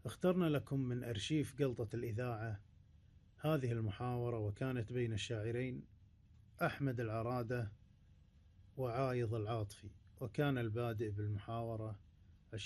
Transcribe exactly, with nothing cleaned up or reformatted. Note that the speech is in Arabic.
اخترنا لكم من أرشيف قلطة الإذاعة هذه المحاورة، وكانت بين الشاعرين أحمد العرادة وعايض العاطفي، وكان البادئ بالمحاورة